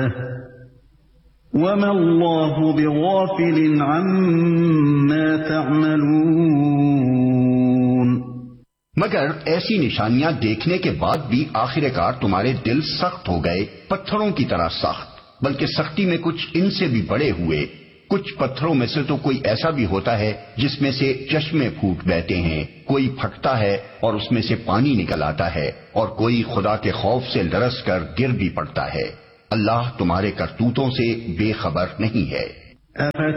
वमा अल्लाहु बिगाफिलिन अम्मा तअमलून। मगर ऐसी निशानियां देखने के बाद भी आखिरकार तुम्हारे दिल सख्त हो गए, पत्थरों की तरह सख्त, बल्कि सख्ती में कुछ इनसे भी बड़े हुए। कुछ पत्थरों में से तो कोई ऐसा भी होता है जिसमें से चश्मे फूट बहते हैं, कोई फटता है और उसमें से पानी निकल आता है, और कोई खुदा के खौफ से लरस कर गिर भी पड़ता है। अल्लाह तुम्हारे करतूतों से बेखबर नहीं है।